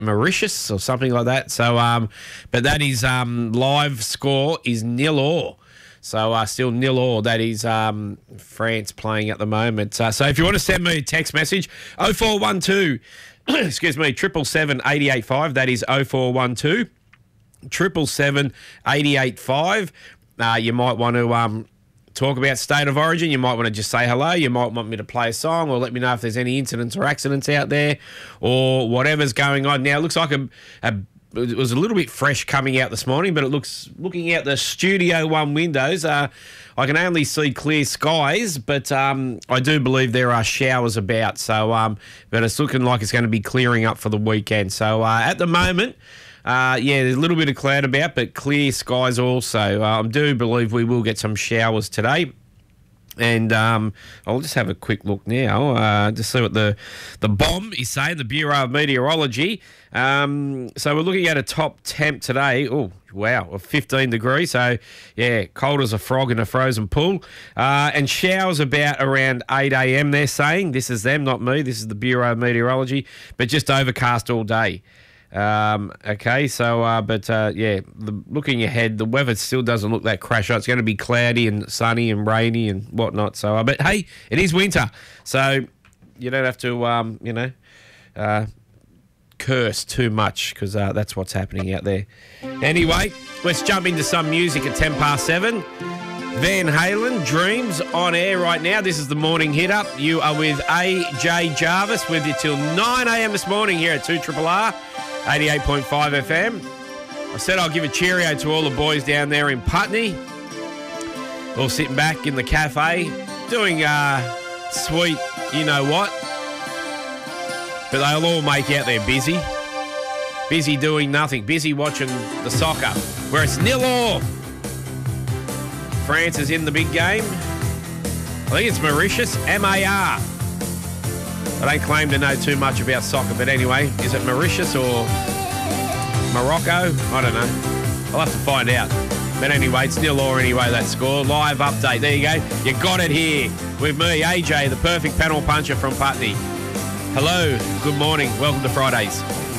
Mauritius or something like that. So, but that is live score is 0-0. So still 0-0. That is France playing at the moment. So if you want to send me a text message, 0412, excuse me, 777 885. That is 0412 777 885. You might want to talk about State of Origin. You might want to just say hello. You might want me to play a song or let me know if there's any incidents or accidents out there or whatever's going on. Now, it looks like it was a little bit fresh coming out this morning, but looking out the Studio One windows, I can only see clear skies, but I do believe there are showers about. So, but it's looking like it's going to be clearing up for the weekend. So at the moment, there's a little bit of cloud about, but clear skies also. I do believe we will get some showers today. And I'll just have a quick look now to see what the BOM is saying, the Bureau of Meteorology. So we're looking at a top temp today. Oh, wow, of 15 degrees. So, yeah, cold as a frog in a frozen pool. And showers about around 8 a.m, they're saying. This is them, not me. This is the Bureau of Meteorology. But just overcast all day. Okay, so, looking ahead, the weather still doesn't look that crash. It's going to be cloudy and sunny and rainy and whatnot. So, but hey, it is winter. So you don't have to, curse too much because that's what's happening out there. Anyway, let's jump into some music at 7:10. Van Halen, Dreams, on air right now. This is the Morning Hit Up. You are with AJ Jarvis with you till 9 a.m. this morning here at 2RRR. 88.5 FM. I said I'll give a cheerio to all the boys down there in Putney, all sitting back in the cafe, doing sweet you-know-what. But they'll all make out they're busy. Busy doing nothing. Busy watching the soccer, where it's 0-0. France is in the big game. I think it's Mauritius, MAR. I don't claim to know too much about soccer, but anyway, is it Mauritius or Morocco? I don't know. I'll have to find out. But anyway, it's 0-0 anyway, that score. Live update. There you go. You got it here with me, AJ, the perfect panel puncher from Putney. Hello, good morning. Welcome to Fridays.